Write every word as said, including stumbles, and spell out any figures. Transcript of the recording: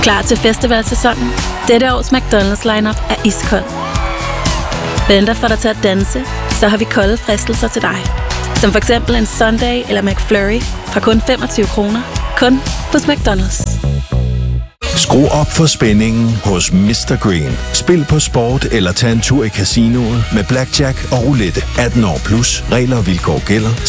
Klar til festivalsæsonen? Dette års McDonald's lineup er iskold. Venter for dig til at danse, så har vi kolde fristelser til dig. Som for eksempel en Sunday eller McFlurry fra kun femogtyve kroner. Kun hos McDonald's. Skru op for spændingen hos mister Green. Spil på sport eller tag en tur i casinoet med blackjack og roulette. atten år plus. Regler og vilkår gælder.